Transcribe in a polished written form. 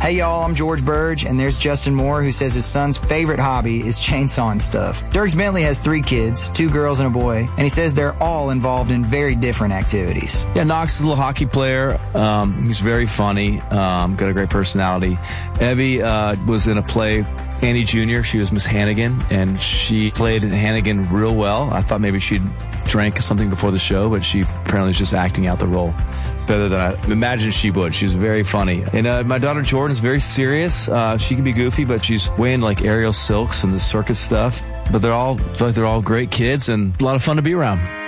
Hey y'all, I'm George Burge, and there's Justin Moore, who says his son's favorite hobby is chainsawing stuff. Dierks Bentley has 3 kids, 2 girls and a boy, and he says they're all involved in very different activities. Yeah, Knox is a little hockey player. He's very funny, got a great personality. Evie was in a play, Annie Jr., she was Miss Hannigan, and she played Hannigan real well. I thought maybe she'd drank something before the show, but she apparently is just acting out the role better than I imagined she would. She's very funny. And my daughter Jordan is very serious. She can be goofy, but she's way into like aerial silks and the circus stuff. But I feel like they're all great kids and a lot of fun to be around.